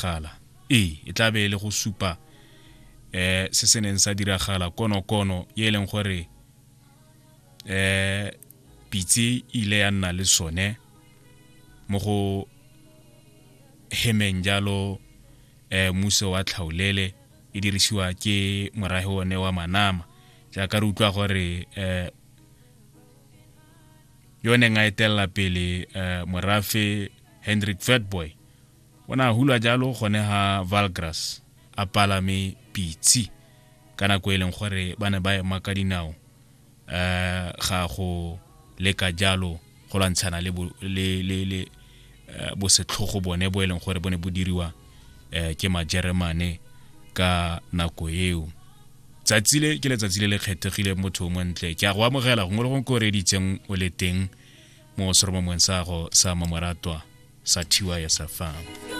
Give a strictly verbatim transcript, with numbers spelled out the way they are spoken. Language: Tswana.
diragala e e tla be le go supa eh se se neng sa diragala kono kono ye leng gore eh pitse ile ya nna le sone mo go hemeng jalo eh muso wa tlhaolele e dirisiwa ke morahe one wa Manama ja ka re utlwa gore eh yone nga etella pele eh morafe Hendrik Witbooi ona hula jalo gone ha Valgras a palame pitsi kana go eleng gore bana ba ema ka dinao eh ga go leka jalo go lantshana le le le bo setlhogo bone bo eleng gore bone bo diriwa eh ke majeremane ka nako eo tsatsile ke le tsatsile le kgethegile motho mo ntle ke a go amogela go ngolo go go reditseng o le teng mo seromong sa go sa mamoratwa sa Thiwa ya Safam.